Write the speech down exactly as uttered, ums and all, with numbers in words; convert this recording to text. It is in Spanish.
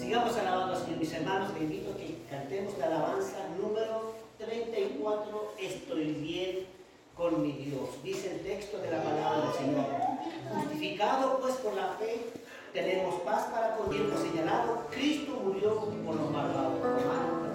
Sigamos alabando al Señor, mis hermanos. Les invito a que cantemos la alabanza número treinta y cuatro. Estoy bien con mi Dios. Dice el texto de la palabra del Señor. Justificado pues por la fe, tenemos paz para con Dios, señalado. Cristo murió por los malvados.